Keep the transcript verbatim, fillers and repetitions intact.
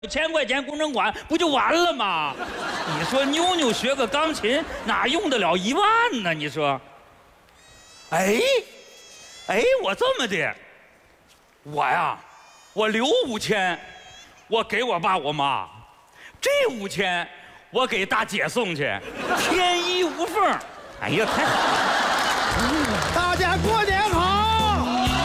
千块钱工程款不就完了吗？你说妞妞学个钢琴哪用得了一万呢？你说，哎，哎，我这么的，我呀，我留五千，我给我爸我妈，这五千我给大姐送去，天衣无缝。哎呀，太好了！ 大家过年